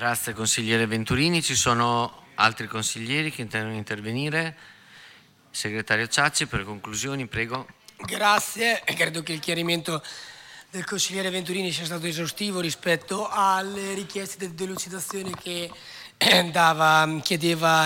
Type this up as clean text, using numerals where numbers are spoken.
Grazie consigliere Venturini. Ci sono altri consiglieri che intendono intervenire? Segretario Ciacci, per conclusioni, prego. Grazie, credo che il chiarimento del consigliere Venturini sia stato esaustivo rispetto alle richieste di delucidazione che chiedeva